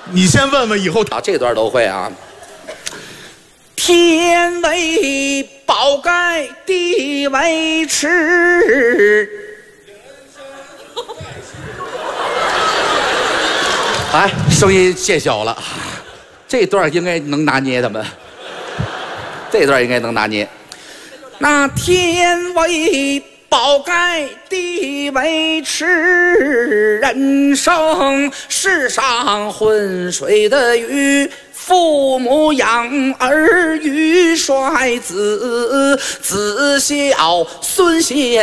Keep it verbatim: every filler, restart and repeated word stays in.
你先问问以后啊，这段都会啊。 天为宝盖，地为池。 哎，声音渐小了，这段应该能拿捏他们，这段应该能拿捏。 那天为宝盖，地为池，人生世上浑水的鱼。父母养儿育衰子，子孝孙贤。